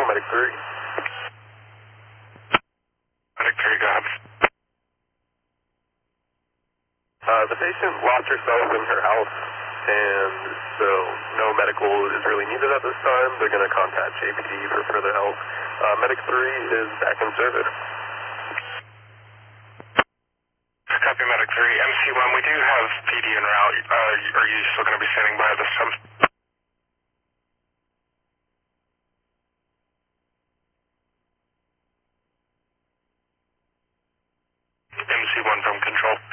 Medic 3. Medic 3, go ahead. The patient lost herself in her house, and so no medical is really needed at this time. They're going to contact JPD for further help. Medic 3 is back in service. Copy, Medic 3. MC1, we do have PD en route. Are you still going to be standing by at this time? MC1 from control.